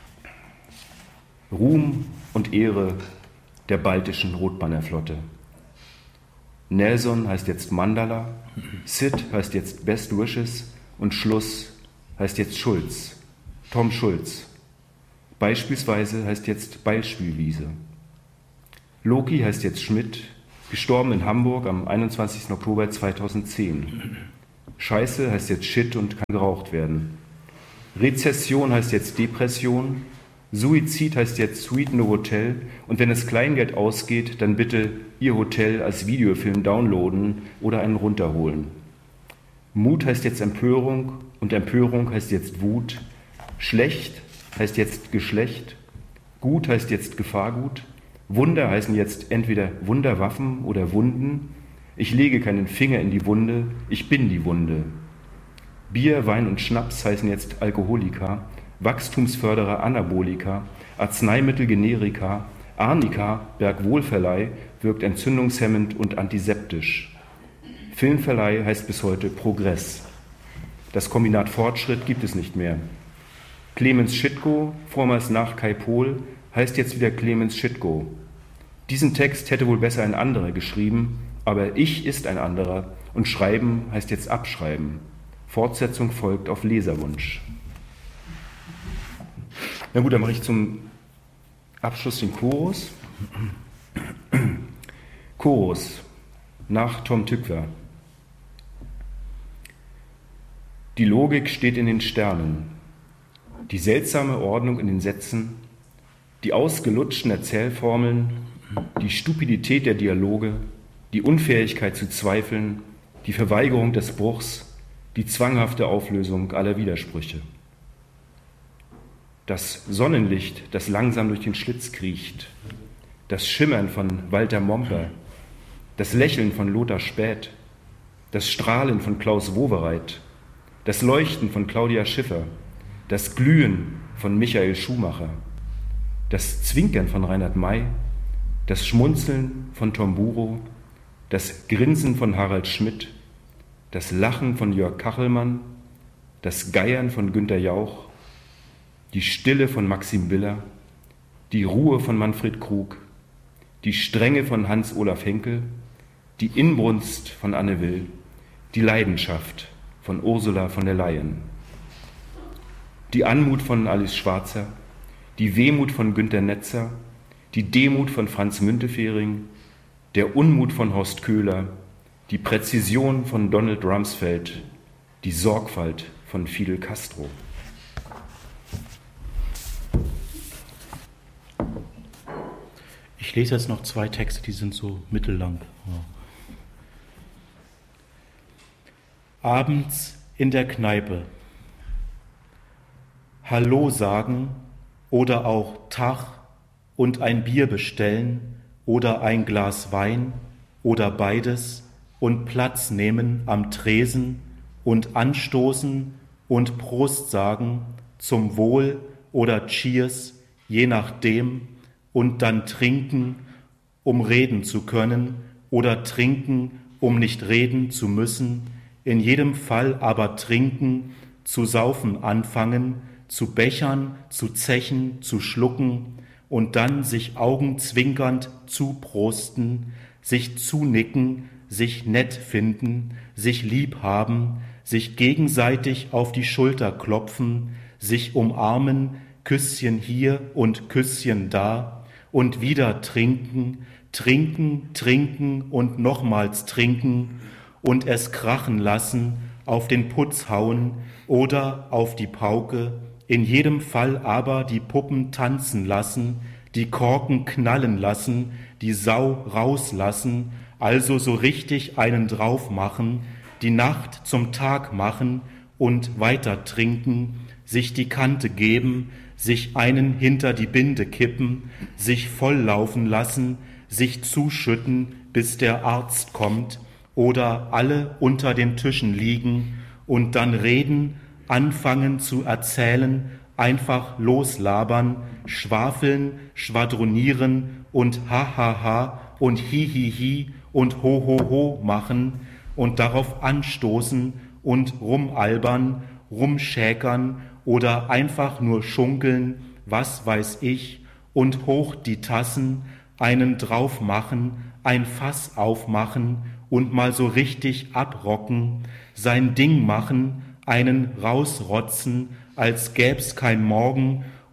Ruhm und Ehre der baltischen Rotbannerflotte. Nelson heißt jetzt Mandala, Sid heißt jetzt Best Wishes und Schluss heißt jetzt Schulz, Tom Schulz. Beispielsweise heißt jetzt Beispielwiese. Loki heißt jetzt Schmidt, gestorben in Hamburg am 21. Oktober 2010. Scheiße heißt jetzt Shit und kann geraucht werden. Rezession heißt jetzt Depression. Suizid heißt jetzt Sweet No Hotel. Und wenn es Kleingeld ausgeht, dann bitte Ihr Hotel als Videofilm downloaden oder einen runterholen. Mut heißt jetzt Empörung und Empörung heißt jetzt Wut. Schlecht heißt jetzt Geschlecht. Gut heißt jetzt Gefahrgut. Wunder heißen jetzt entweder Wunderwaffen oder Wunden. Ich lege keinen Finger in die Wunde, ich bin die Wunde. Bier, Wein und Schnaps heißen jetzt Alkoholika, Wachstumsförderer Anabolika, Arzneimittel Generika, Arnika, Bergwohlverleih, wirkt entzündungshemmend und antiseptisch. Filmverleih heißt bis heute Progress. Das Kombinat Fortschritt gibt es nicht mehr. Clemens Schitko, vormals nach Kai Pohl, heißt jetzt wieder Clemens Schitko. Diesen Text hätte wohl besser ein anderer geschrieben, aber ich ist ein anderer und schreiben heißt jetzt abschreiben. Fortsetzung folgt auf Leserwunsch. Na gut, dann mache ich zum Abschluss den Chorus. Chorus nach Tom Tykwer. Die Logik steht in den Sternen, die seltsame Ordnung in den Sätzen, die ausgelutschten Erzählformeln, die Stupidität der Dialoge, die Unfähigkeit zu zweifeln, die Verweigerung des Bruchs, die zwanghafte Auflösung aller Widersprüche. Das Sonnenlicht, das langsam durch den Schlitz kriecht, das Schimmern von Walter Momper, das Lächeln von Lothar Späth, das Strahlen von Klaus Wowereit, das Leuchten von Claudia Schiffer, das Glühen von Michael Schumacher, das Zwinkern von Reinhard May, das Schmunzeln von Tom Buro, das Grinsen von Harald Schmidt, das Lachen von Jörg Kachelmann, das Geiern von Günter Jauch, die Stille von Maxim Biller, die Ruhe von Manfred Krug, die Strenge von Hans-Olaf Henkel, die Inbrunst von Anne Will, die Leidenschaft von Ursula von der Leyen, die Anmut von Alice Schwarzer, die Wehmut von Günter Netzer, die Demut von Franz Müntefering, der Unmut von Horst Köhler, die Präzision von Donald Rumsfeld, die Sorgfalt von Fidel Castro. Ich lese jetzt noch 2 Texte, die sind so mittellang. Ja. Abends in der Kneipe. Hallo sagen oder auch Tag und ein Bier bestellen oder ein Glas Wein oder beides und Platz nehmen am Tresen und anstoßen und Prost sagen, zum Wohl oder Cheers, je nachdem, und dann trinken, um reden zu können oder trinken, um nicht reden zu müssen, in jedem Fall aber trinken, zu saufen anfangen, zu bechern, zu zechen, zu schlucken und dann sich augenzwinkernd zuprosten, sich zunicken, sich nett finden, sich lieb haben, sich gegenseitig auf die Schulter klopfen, sich umarmen, Küsschen hier und Küsschen da und wieder trinken, trinken, trinken und nochmals trinken und es krachen lassen, auf den Putz hauen oder auf die Pauke, in jedem Fall aber die Puppen tanzen lassen, die Korken knallen lassen, die Sau rauslassen, also so richtig einen drauf machen, die Nacht zum Tag machen und weiter trinken, sich die Kante geben, sich einen hinter die Binde kippen, sich volllaufen lassen, sich zuschütten, bis der Arzt kommt, oder alle unter den Tischen liegen und dann reden, anfangen zu erzählen, einfach loslabern, schwafeln, schwadronieren und ha und hi und ho machen und darauf anstoßen und rumalbern, rumschäkern oder einfach nur schunkeln, was weiß ich, und hoch die Tassen, einen drauf machen, ein Fass aufmachen und mal so richtig abrocken, sein Ding machen, einen rausrotzen, als gäb's kein Morgen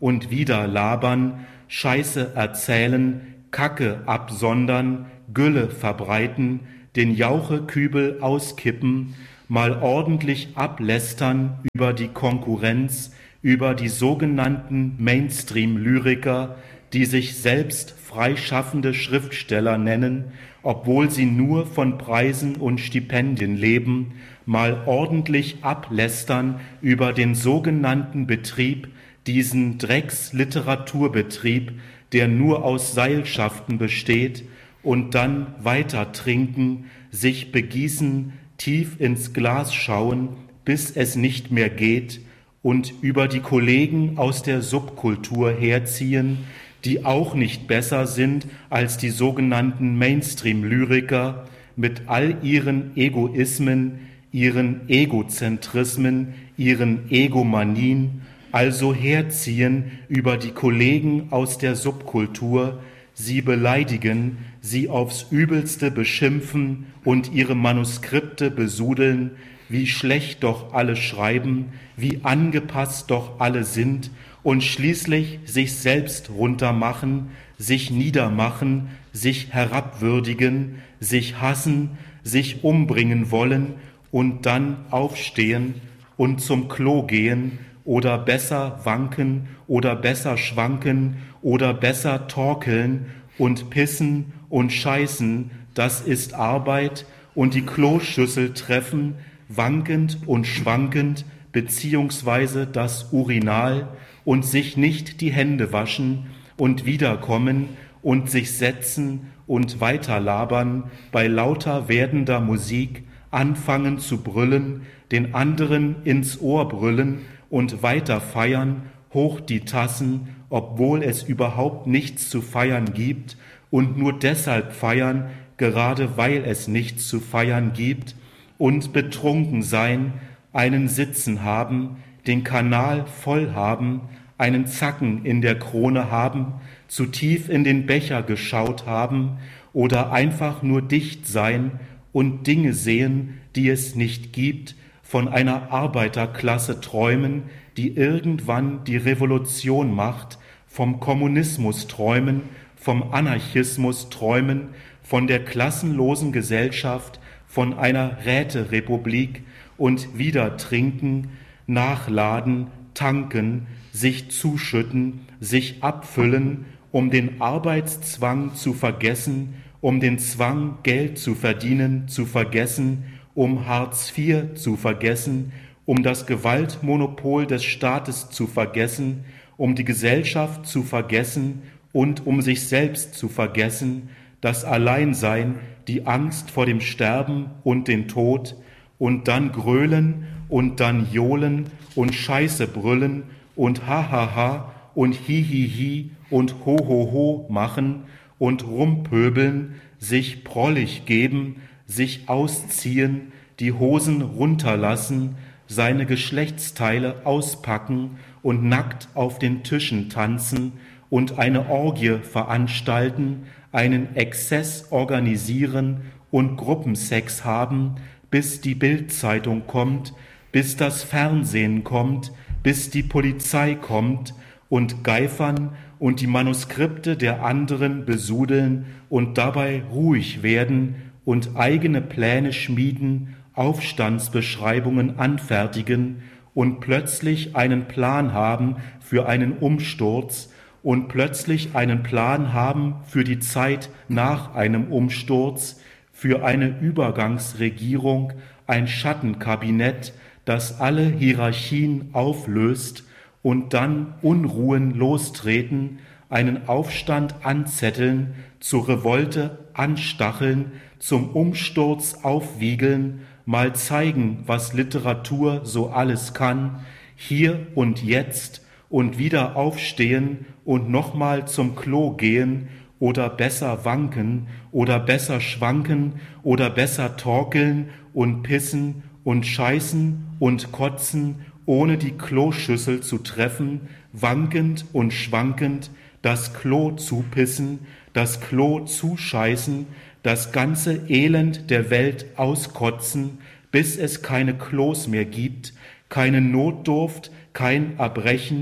und wieder labern, Scheiße erzählen, Kacke absondern, Gülle verbreiten, den Jauchekübel auskippen, mal ordentlich ablästern über die Konkurrenz, über die sogenannten Mainstream-Lyriker, die sich selbst freischaffende Schriftsteller nennen, obwohl sie nur von Preisen und Stipendien leben, mal ordentlich ablästern über den sogenannten Betrieb, diesen Drecksliteraturbetrieb, der nur aus Seilschaften besteht, und dann weiter trinken, sich begießen, tief ins Glas schauen, bis es nicht mehr geht, und über die Kollegen aus der Subkultur herziehen, die auch nicht besser sind als die sogenannten Mainstream-Lyriker mit all ihren Egoismen, ihren Egozentrismen, ihren Egomanien, also herziehen über die Kollegen aus der Subkultur, sie beleidigen, sie aufs Übelste beschimpfen und ihre Manuskripte besudeln, wie schlecht doch alle schreiben, wie angepasst doch alle sind und schließlich sich selbst runtermachen, sich niedermachen, sich herabwürdigen, sich hassen, sich umbringen wollen und dann aufstehen und zum Klo gehen oder besser wanken oder besser schwanken oder besser torkeln und pissen und scheißen, das ist Arbeit, und die Kloschüssel treffen, wankend und schwankend, beziehungsweise das Urinal, und sich nicht die Hände waschen und wiederkommen und sich setzen und weiterlabern, bei lauter werdender Musik anfangen zu brüllen, den anderen ins Ohr brüllen und weiter feiern, hoch die Tassen, obwohl es überhaupt nichts zu feiern gibt, und nur deshalb feiern, gerade weil es nichts zu feiern gibt, und betrunken sein, einen Sitzen haben, den Kanal voll haben, einen Zacken in der Krone haben, zu tief in den Becher geschaut haben oder einfach nur dicht sein und Dinge sehen, die es nicht gibt, von einer Arbeiterklasse träumen, die irgendwann die Revolution macht, vom Kommunismus träumen, vom Anarchismus träumen, von der klassenlosen Gesellschaft, von einer Räterepublik und wieder trinken, nachladen, tanken, sich zuschütten, sich abfüllen, um den Arbeitszwang zu vergessen, um den Zwang, Geld zu verdienen, zu vergessen, um Hartz IV zu vergessen, um das Gewaltmonopol des Staates zu vergessen, um die Gesellschaft zu vergessen und um sich selbst zu vergessen, das Alleinsein, die Angst vor dem Sterben und den Tod, und dann grölen und dann johlen und Scheiße brüllen und Hahaha und Hihihi und Hohoho machen und rumpöbeln, sich prollig geben, sich ausziehen, die Hosen runterlassen, seine Geschlechtsteile auspacken und nackt auf den Tischen tanzen und eine Orgie veranstalten, einen Exzess organisieren und Gruppensex haben, bis die Bild-Zeitung kommt, bis das Fernsehen kommt, bis die Polizei kommt und geifern und die Manuskripte der anderen besudeln und dabei ruhig werden und eigene Pläne schmieden, Aufstandsbeschreibungen anfertigen und plötzlich einen Plan haben für einen Umsturz und plötzlich einen Plan haben für die Zeit nach einem Umsturz, für eine Übergangsregierung, ein Schattenkabinett, das alle Hierarchien auflöst und dann Unruhen lostreten, einen Aufstand anzetteln, zur Revolte anstacheln, zum Umsturz aufwiegeln, mal zeigen, was Literatur so alles kann, hier und jetzt, und wieder aufstehen und nochmal zum Klo gehen oder besser wanken oder besser schwanken oder besser torkeln und pissen und scheißen und kotzen, ohne die Kloschüssel zu treffen, wankend und schwankend, das Klo zupissen, das Klo zuscheißen, das ganze Elend der Welt auskotzen, bis es keine Klos mehr gibt, keine Notdurft, kein Erbrechen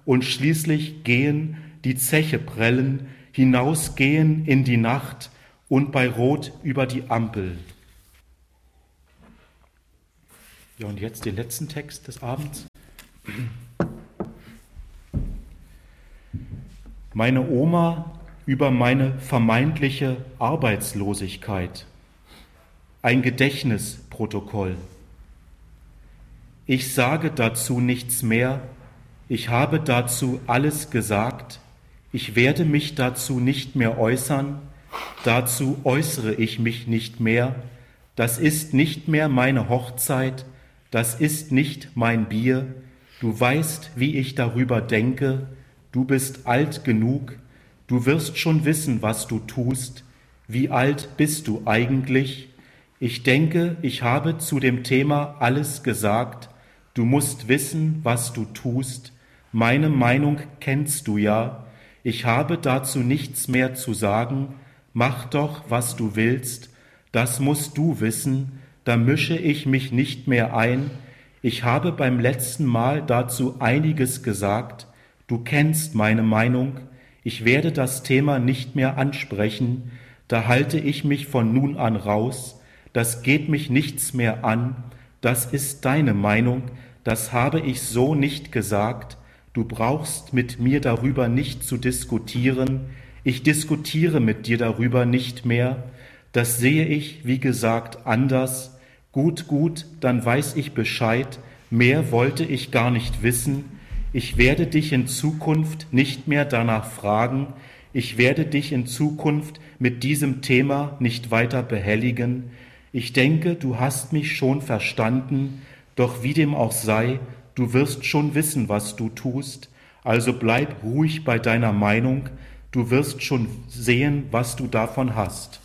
und schließlich gehen, die Zeche prellen, hinausgehen in die Nacht und bei Rot über die Ampel. Ja, und jetzt den letzten Text des Abends. Meine Oma über meine vermeintliche Arbeitslosigkeit. Ein Gedächtnisprotokoll. Ich sage dazu nichts mehr, ich habe dazu alles gesagt, ich werde mich dazu nicht mehr äußern, dazu äußere ich mich nicht mehr, das ist nicht mehr meine Hochzeit, das ist nicht mein Bier, du weißt, wie ich darüber denke, du bist alt genug, du wirst schon wissen, was du tust, wie alt bist du eigentlich? Ich denke, ich habe zu dem Thema alles gesagt, du musst wissen, was du tust, meine Meinung kennst du ja, ich habe dazu nichts mehr zu sagen, mach doch, was du willst, das musst du wissen, da mische ich mich nicht mehr ein, ich habe beim letzten Mal dazu einiges gesagt, du kennst meine Meinung, ich werde das Thema nicht mehr ansprechen, da halte ich mich von nun an raus, das geht mich nichts mehr an, das ist deine Meinung, das habe ich so nicht gesagt, du brauchst mit mir darüber nicht zu diskutieren, ich diskutiere mit dir darüber nicht mehr, das sehe ich, wie gesagt, anders, gut, dann weiß ich Bescheid, mehr wollte ich gar nicht wissen, ich werde dich in Zukunft nicht mehr danach fragen, ich werde dich in Zukunft mit diesem Thema nicht weiter behelligen, ich denke, du hast mich schon verstanden, doch wie dem auch sei, du wirst schon wissen, was du tust, also bleib ruhig bei deiner Meinung, du wirst schon sehen, was du davon hast.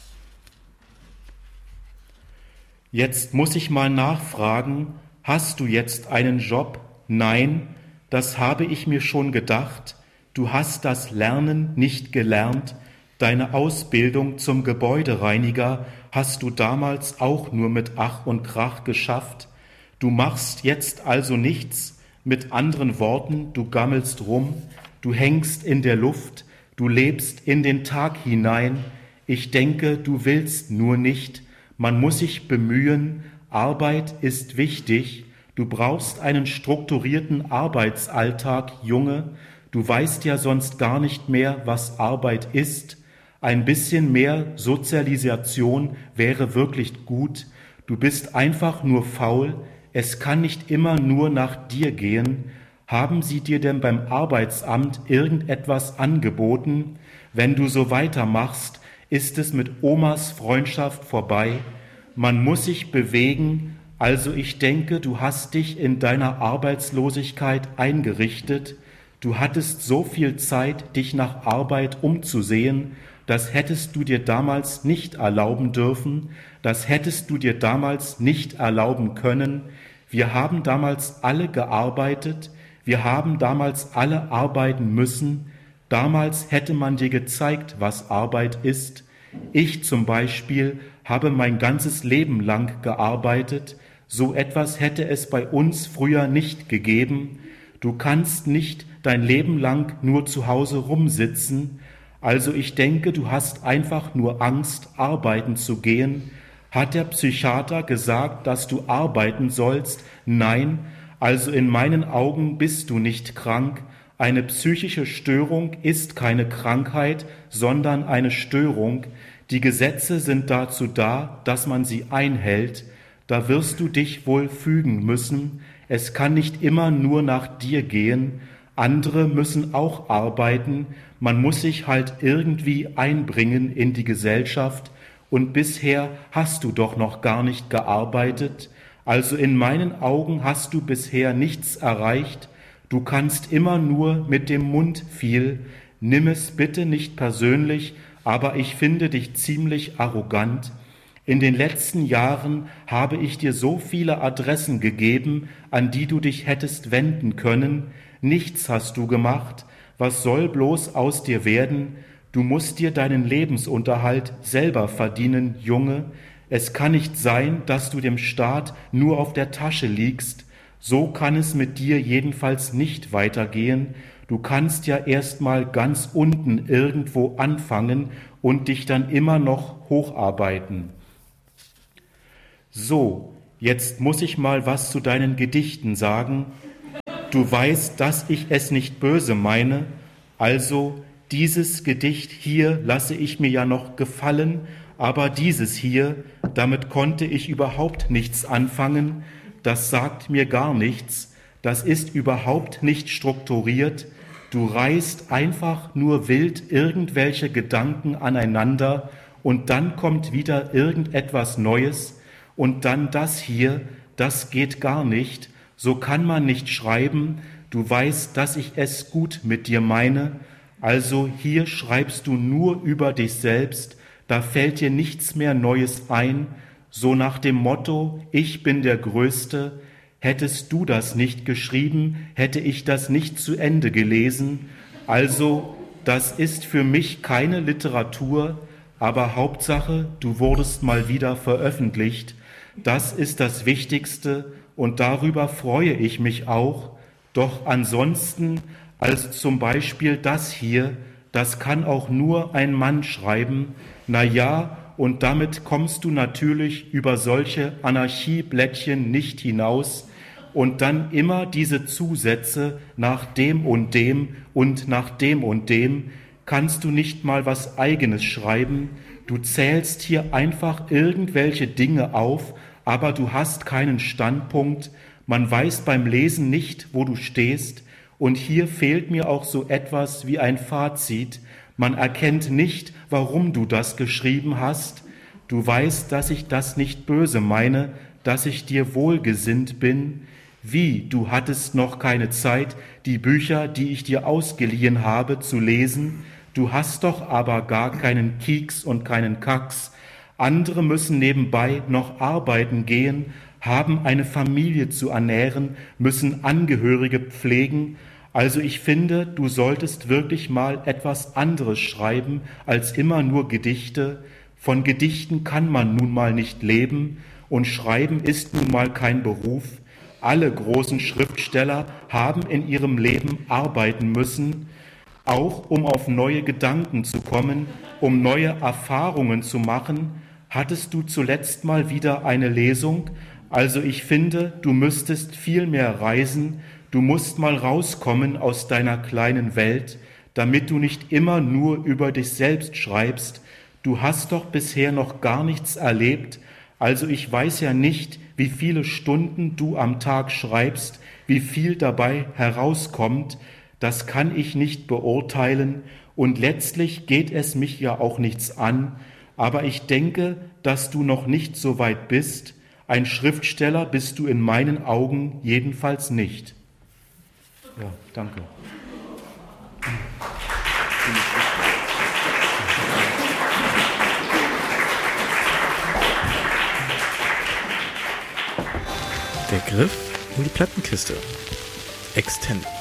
Jetzt muss ich mal nachfragen, hast du jetzt einen Job? Nein, das habe ich mir schon gedacht, du hast das Lernen nicht gelernt, deine Ausbildung zum Gebäudereiniger hast du damals auch nur mit Ach und Krach geschafft, du machst jetzt also nichts, mit anderen Worten, du gammelst rum, du hängst in der Luft, du lebst in den Tag hinein, ich denke, du willst nur nicht, man muss sich bemühen, Arbeit ist wichtig, du brauchst einen strukturierten Arbeitsalltag, Junge, du weißt ja sonst gar nicht mehr, was Arbeit ist, ein bisschen mehr Sozialisation wäre wirklich gut, du bist einfach nur faul, es kann nicht immer nur nach dir gehen, haben sie dir denn beim Arbeitsamt irgendetwas angeboten? Wenn du so weitermachst, ist es mit Omas Freundschaft vorbei. Man muss sich bewegen, also ich denke, du hast dich in deiner Arbeitslosigkeit eingerichtet. Du hattest so viel Zeit, dich nach Arbeit umzusehen, das hättest du dir damals nicht erlauben dürfen, das hättest du dir damals nicht erlauben können. Wir haben damals alle gearbeitet, wir haben damals alle arbeiten müssen. Damals hätte man dir gezeigt, was Arbeit ist. Ich zum Beispiel habe mein ganzes Leben lang gearbeitet. So etwas hätte es bei uns früher nicht gegeben. Du kannst nicht dein Leben lang nur zu Hause rumsitzen. Also ich denke, du hast einfach nur Angst, arbeiten zu gehen. Hat der Psychiater gesagt, dass du arbeiten sollst? Nein, also in meinen Augen bist du nicht krank. Eine psychische Störung ist keine Krankheit, sondern eine Störung. Die Gesetze sind dazu da, dass man sie einhält. Da wirst du dich wohl fügen müssen. Es kann nicht immer nur nach dir gehen. Andere müssen auch arbeiten. Man muss sich halt irgendwie einbringen in die Gesellschaft. Und bisher hast du doch noch gar nicht gearbeitet. Also in meinen Augen hast du bisher nichts erreicht. Du kannst immer nur mit dem Mund viel. Nimm es bitte nicht persönlich, aber ich finde dich ziemlich arrogant. In den letzten Jahren habe ich dir so viele Adressen gegeben, an die du dich hättest wenden können. Nichts hast du gemacht. Was soll bloß aus dir werden? Du musst dir deinen Lebensunterhalt selber verdienen, Junge. Es kann nicht sein, dass du dem Staat nur auf der Tasche liegst. So kann es mit dir jedenfalls nicht weitergehen. Du kannst ja erstmal ganz unten irgendwo anfangen und dich dann immer noch hocharbeiten. So, jetzt muss ich mal was zu deinen Gedichten sagen. Du weißt, dass ich es nicht böse meine, also dieses Gedicht hier lasse ich mir ja noch gefallen, aber dieses hier, damit konnte ich überhaupt nichts anfangen, das sagt mir gar nichts, das ist überhaupt nicht strukturiert, du reißt einfach nur wild irgendwelche Gedanken aneinander und dann kommt wieder irgendetwas Neues und dann das hier, das geht gar nicht, so kann man nicht schreiben, du weißt, dass ich es gut mit dir meine, also hier schreibst du nur über dich selbst, da fällt dir nichts mehr Neues ein, so nach dem Motto, ich bin der Größte, hättest du das nicht geschrieben, hätte ich das nicht zu Ende gelesen, also das ist für mich keine Literatur, aber Hauptsache, du wurdest mal wieder veröffentlicht, das ist das Wichtigste und darüber freue ich mich auch, doch ansonsten, als zum Beispiel das hier, das kann auch nur ein Mann schreiben, na ja, und damit kommst du natürlich über solche Anarchieblättchen nicht hinaus und dann immer diese Zusätze nach dem und dem und nach dem und dem, kannst du nicht mal was Eigenes schreiben, du zählst hier einfach irgendwelche Dinge auf, aber du hast keinen Standpunkt, man weiß beim Lesen nicht, wo du stehst, und hier fehlt mir auch so etwas wie ein Fazit. Man erkennt nicht, warum du das geschrieben hast. Du weißt, dass ich das nicht böse meine, dass ich dir wohlgesinnt bin. Wie, du hattest noch keine Zeit, die Bücher, die ich dir ausgeliehen habe, zu lesen? Du hast doch aber gar keinen Kieks und keinen Kacks. Andere müssen nebenbei noch arbeiten gehen, haben eine Familie zu ernähren, müssen Angehörige pflegen. Also ich finde, du solltest wirklich mal etwas anderes schreiben als immer nur Gedichte. Von Gedichten kann man nun mal nicht leben und Schreiben ist nun mal kein Beruf. Alle großen Schriftsteller haben in ihrem Leben arbeiten müssen, auch um auf neue Gedanken zu kommen, um neue Erfahrungen zu machen. Hattest du zuletzt mal wieder eine Lesung? Also ich finde, du müsstest viel mehr reisen, du musst mal rauskommen aus deiner kleinen Welt, damit du nicht immer nur über dich selbst schreibst. Du hast doch bisher noch gar nichts erlebt, also ich weiß ja nicht, wie viele Stunden du am Tag schreibst, wie viel dabei herauskommt, das kann ich nicht beurteilen und letztlich geht es mich ja auch nichts an, aber ich denke, dass du noch nicht so weit bist. Ein Schriftsteller bist du in meinen Augen jedenfalls nicht. Ja, danke. Der Griff in die Plattenkiste. Extend.